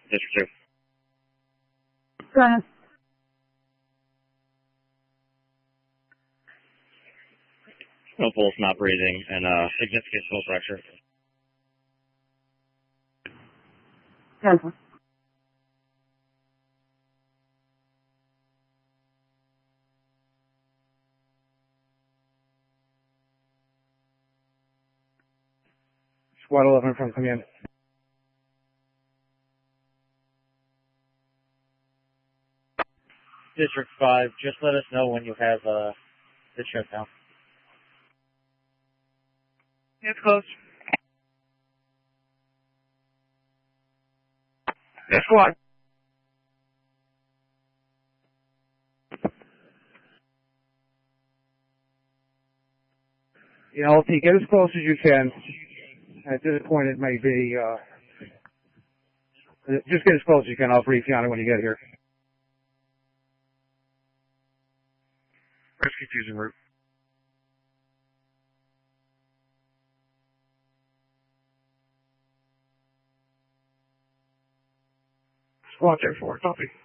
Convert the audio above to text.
District 2. Go ahead. No pulse, not breathing, and significant slow pressure. Cancel. Squad 11 from command. District 5, just let us know when you have the shutdown. It's close. Yes, squad. LT, get as close as you can. At this point, it may be, just get as close as you can. I'll brief you on it when you get here. Rescue fusion route. Squad 4, copy.